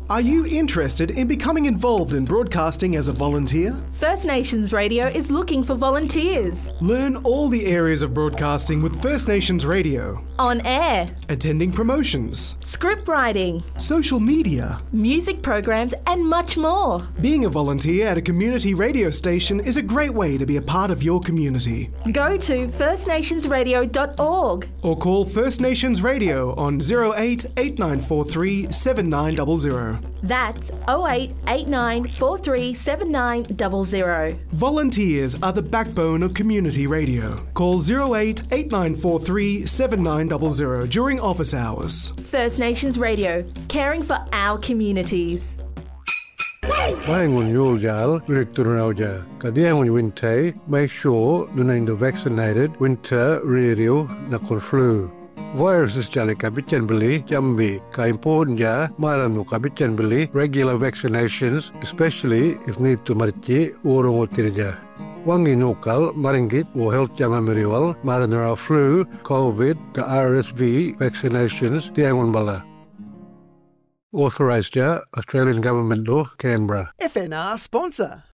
Are you interested in becoming involved in broadcasting as a volunteer? First Nations Radio is looking for volunteers. Learn all the areas of broadcasting with First Nations Radio. On air, Attending promotions, script writing, social media. music programs and much more. Being a volunteer at a community radio station is a great way to be a part of your community. Go to firstnationsradio.org. Or call First Nations Radio on 08 8943 7900. That's 0889 437900. Volunteers are the backbone of community radio. Call 08 8943 7900 during office hours. First Nations Radio, caring for our communities. Baingun Yuljal, Director Rauja, Kadiangun Winte, make sure the vaccinated winter radio nakul flu. Viruses jali kabitan beli jambi kaimpun ja maranu kabitan beli regular vaccinations, especially if need to marci urung utirja. Wangi nukal maringgit wo health jama meriwal maranara flu, COVID, ke RSV vaccinations diangun bala. Authorised ja Australian Government law, Canberra. FNR sponsor.